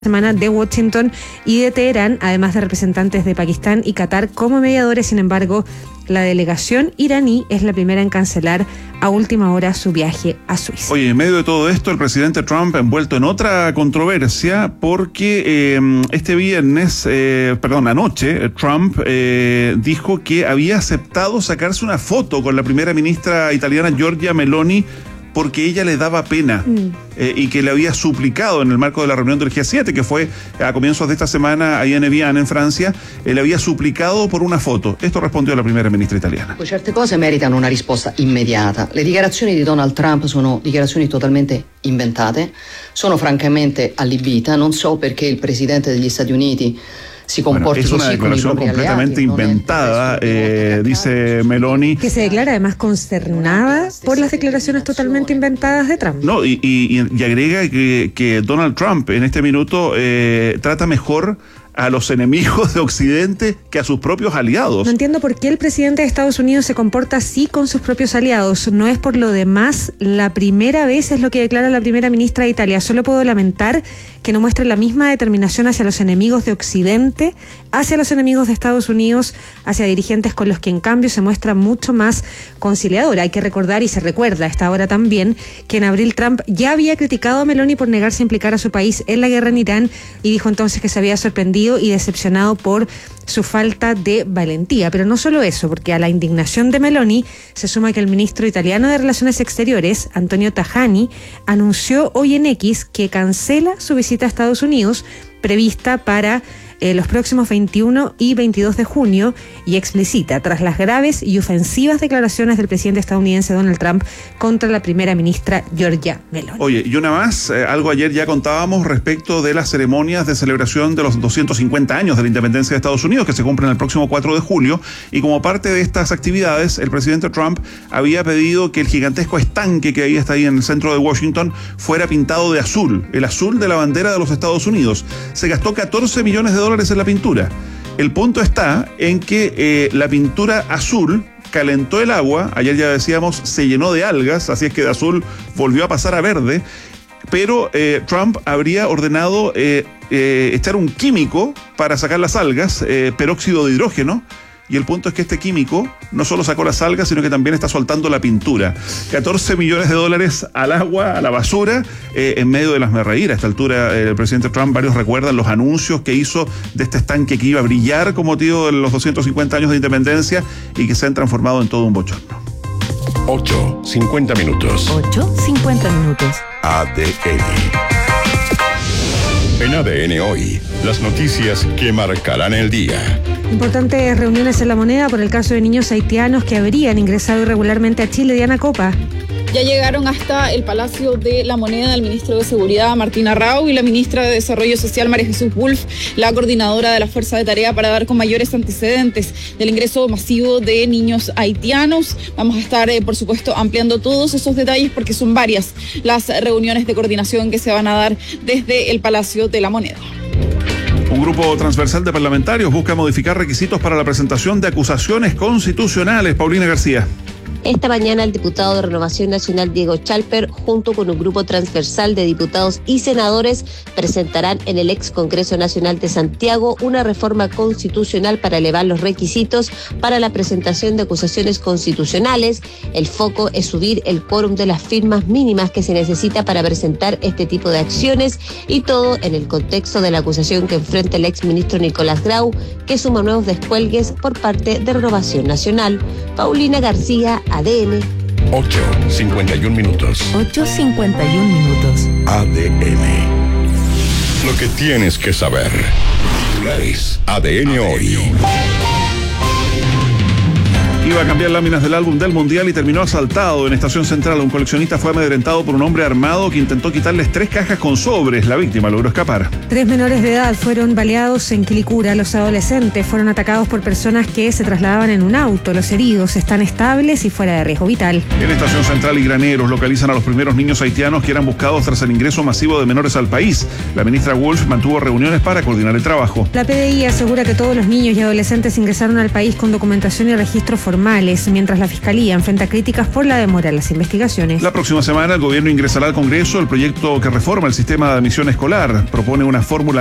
semana de Washington y de Teherán, además de representantes de Pakistán y Qatar como mediadores. Sin embargo, la delegación iraní es la primera en cancelar a última hora su viaje a Suiza. Oye, en medio de todo esto, el presidente Trump envuelto en otra controversia porque anoche, Trump dijo que había aceptado sacarse una foto con la primera ministra italiana Giorgia Meloni porque ella le daba pena y que le había suplicado en el marco de la reunión del G7, que fue a comienzos de esta semana ahí en Evian, en Francia, le había suplicado por una foto. Esto respondió la primera ministra italiana. Certe cose meritano una risposta immediata. Le dichiarazioni di Donald Trump sono dichiarazioni totalmente inventate, sono francamente allibita, non so perché il presidente degli Stati Uniti es una declaración completamente inventada, dice Meloni. Que se declara además consternada por las declaraciones totalmente inventadas de Trump. No, y agrega que Donald Trump en este minuto trata mejor a los enemigos de Occidente que a sus propios aliados. No entiendo por qué el presidente de Estados Unidos se comporta así con sus propios aliados. No es por lo demás la primera vez, es lo que declara la primera ministra de Italia. Solo puedo lamentar que no muestre la misma determinación hacia los enemigos de Occidente, hacia los enemigos de Estados Unidos, hacia dirigentes con los que en cambio se muestra mucho más conciliadora. Hay que recordar, y se recuerda a esta hora también, que en abril Trump ya había criticado a Meloni por negarse a implicar a su país en la guerra en Irán y dijo entonces que se había sorprendido y decepcionado por su falta de valentía. Pero no solo eso, porque a la indignación de Meloni se suma que el ministro italiano de Relaciones Exteriores, Antonio Tajani, anunció hoy en X que cancela su visita a Estados Unidos prevista para los próximos 21 y 22 de junio y explicita, tras las graves y ofensivas declaraciones del presidente estadounidense Donald Trump contra la primera ministra Giorgia Meloni. Oye, y una más, algo ayer ya contábamos respecto de las ceremonias de celebración de los 250 años de la independencia de Estados Unidos, que se cumplen el próximo 4 de julio, y como parte de estas actividades, el presidente Trump había pedido que el gigantesco estanque que está ahí en el centro de Washington fuera pintado de azul, el azul de la bandera de los Estados Unidos. Se gastó $14 millones en la pintura. El punto está en que la pintura azul calentó el agua, ayer ya decíamos, se llenó de algas, así es que de azul volvió a pasar a verde, pero Trump habría ordenado echar un químico para sacar las algas, peróxido de hidrógeno. Y el punto es que este químico no solo sacó las algas, sino que también está soltando la pintura. $14 millones al agua, a la basura, en medio de las reír. A esta altura, el presidente Trump, varios recuerdan los anuncios que hizo de este estanque que iba a brillar con motivo de los 250 años de independencia y que se han transformado en todo un bochorno. 8:50 minutos. 8:50 minutos. ADN. En ADN Hoy, las noticias que marcarán el día. Importantes reuniones en La Moneda por el caso de niños haitianos que habrían ingresado irregularmente a Chile. Diana Copa. Ya llegaron hasta el Palacio de La Moneda el ministro de Seguridad, Martín Arrau, y la ministra de Desarrollo Social, María Jesús Wolf, la coordinadora de la Fuerza de Tarea, para dar con mayores antecedentes del ingreso masivo de niños haitianos. Vamos a estar, por supuesto, ampliando todos esos detalles porque son varias las reuniones de coordinación que se van a dar desde el Palacio de La Moneda. Un grupo transversal de parlamentarios busca modificar requisitos para la presentación de acusaciones constitucionales. Paulina García. Esta mañana el diputado de Renovación Nacional Diego Chalper, junto con un grupo transversal de diputados y senadores, presentarán en el ex Congreso Nacional de Santiago una reforma constitucional para elevar los requisitos para la presentación de acusaciones constitucionales. El foco es subir el quórum de las firmas mínimas que se necesita para presentar este tipo de acciones, y todo en el contexto de la acusación que enfrenta el ex ministro Nicolás Grau, que suma nuevos descuelgues por parte de Renovación Nacional. Paulina García, ADN. 8:51 minutos. 8:51 minutos. ADN. Lo que tienes que saber. ADN Hoy. Iba a cambiar láminas del álbum del Mundial y terminó asaltado en Estación Central. Un coleccionista fue amedrentado por un hombre armado que intentó quitarles 3 cajas con sobres. La víctima logró escapar. 3 menores de edad fueron baleados en Quilicura. Los adolescentes fueron atacados por personas que se trasladaban en un auto. Los heridos están estables y fuera de riesgo vital. En Estación Central y Graneros localizan a los primeros niños haitianos que eran buscados tras el ingreso masivo de menores al país. La ministra Wolf mantuvo reuniones para coordinar el trabajo. La PDI asegura que todos los niños y adolescentes ingresaron al país con documentación y registro formal formales, mientras la Fiscalía enfrenta críticas por la demora en las investigaciones. La próxima semana el gobierno ingresará al Congreso el proyecto que reforma el sistema de admisión escolar. Propone una fórmula